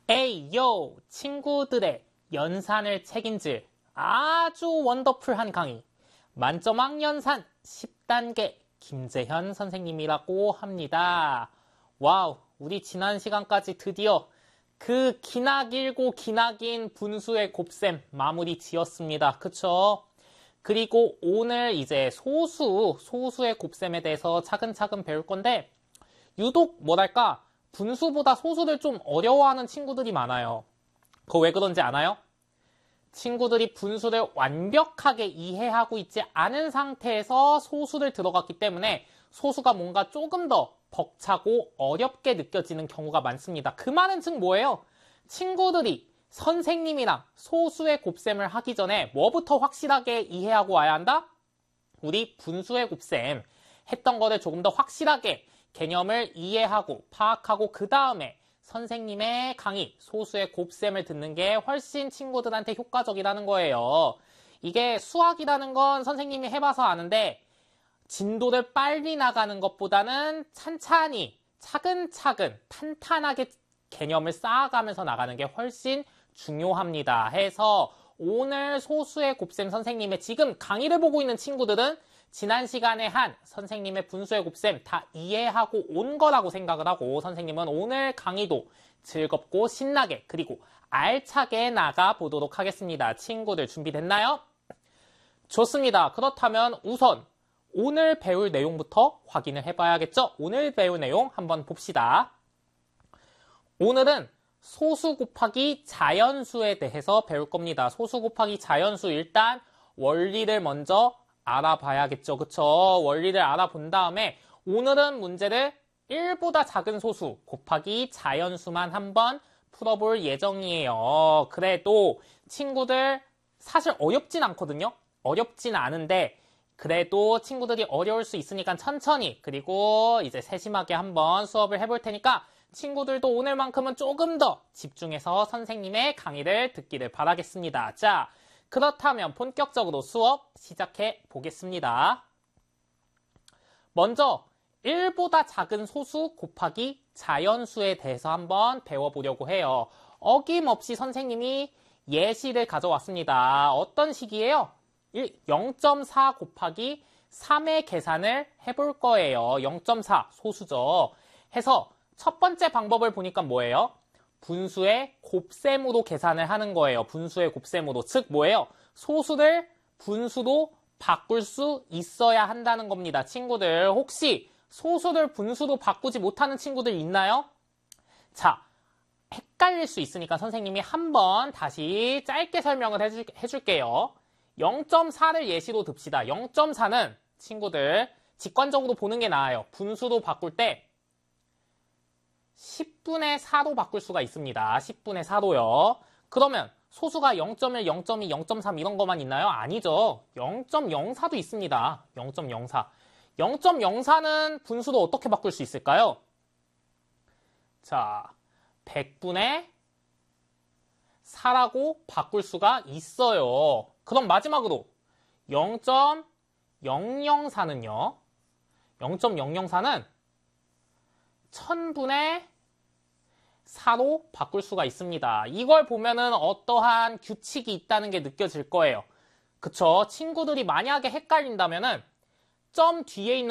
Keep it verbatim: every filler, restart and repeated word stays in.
에이요, 친구들의 연산을 책임질 아주 원더풀한 강의. 만점왕 연산 십 단계 김재현 선생님이라고 합니다. 와우, 우리 지난 시간까지 드디어 그 기나 길고 기나 긴 분수의 곱셈 마무리 지었습니다. 그쵸? 그리고 오늘 이제 소수, 소수의 곱셈에 대해서 차근차근 배울 건데 유독 뭐랄까 분수보다 소수를 좀 어려워하는 친구들이 많아요. 그거 왜 그런지 아나요? 친구들이 분수를 완벽하게 이해하고 있지 않은 상태에서 소수를 들어갔기 때문에 소수가 뭔가 조금 더 벅차고 어렵게 느껴지는 경우가 많습니다. 그 말은 즉 뭐예요? 친구들이 선생님이랑 소수의 곱셈을 하기 전에 뭐부터 확실하게 이해하고 와야 한다? 우리 분수의 곱셈 했던 거를 조금 더 확실하게 개념을 이해하고 파악하고 그 다음에 선생님의 강의, 소수의 곱셈을 듣는 게 훨씬 친구들한테 효과적이라는 거예요. 이게 수학이라는 건 선생님이 해봐서 아는데 진도를 빨리 나가는 것보다는 찬찬히 차근차근 탄탄하게 개념을 쌓아가면서 나가는 게 훨씬 중요합니다. 해서 오늘 소수의 곱셈 선생님의 지금 강의를 보고 있는 친구들은 지난 시간에 한 선생님의 분수의 곱셈 다 이해하고 온 거라고 생각을 하고 선생님은 오늘 강의도 즐겁고 신나게 그리고 알차게 나가보도록 하겠습니다. 친구들 준비됐나요? 좋습니다. 그렇다면 우선 오늘 배울 내용부터 확인을 해봐야겠죠? 오늘 배울 내용 한번 봅시다. 오늘은 소수 곱하기 자연수에 대해서 배울 겁니다. 소수 곱하기 자연수 일단 원리를 먼저 알아봐야겠죠. 그쵸? 원리를 알아본 다음에 오늘은 문제를 일보다 작은 소수 곱하기 자연수만 한번 풀어볼 예정이에요. 그래도 친구들 사실 어렵진 않거든요. 어렵진 않은데 그래도 친구들이 어려울 수 있으니까 천천히 그리고 이제 세심하게 한번 수업을 해볼 테니까 친구들도 오늘만큼은 조금 더 집중해서 선생님의 강의를 듣기를 바라겠습니다. 자, 그렇다면 본격적으로 수업 시작해 보겠습니다. 먼저 일보다 작은 소수 곱하기 자연수에 대해서 한번 배워보려고 해요. 어김없이 선생님이 예시를 가져왔습니다. 어떤 식이에요? 영 점 사 곱하기 삼의 계산을 해볼 거예요. 영 점 사 소수죠. 해서 첫 번째 방법을 보니까 뭐예요? 분수의 곱셈으로 계산을 하는 거예요. 분수의 곱셈으로. 즉 뭐예요? 소수를 분수로 바꿀 수 있어야 한다는 겁니다. 친구들 혹시 소수를 분수로 바꾸지 못하는 친구들 있나요? 자, 헷갈릴 수 있으니까 선생님이 한번 다시 짧게 설명을 해줄, 해줄게요. 영 점 사를 예시로 듭시다. 영 점 사는 친구들 직관적으로 보는 게 나아요. 분수로 바꿀 때 십분의 사로 바꿀 수가 있습니다. 십분의 사로요. 그러면 소수가 영 점 일, 영 점 이, 영 점 삼 이런 것만 있나요? 아니죠. 영 점 영사도 있습니다. 영 점 영사. 영 점 영사는 분수로 어떻게 바꿀 수 있을까요? 자, 백분의 사라고 바꿀 수가 있어요. 그럼 마지막으로 영 점 영영사는요. 영 점 영영사는 천분의 사로 바꿀 수가 있습니다. 이걸 보면은 어떠한 규칙이 있다는 게 느껴질 거예요. 그쵸? 친구들이 만약에 헷갈린다면은 점 뒤에 있는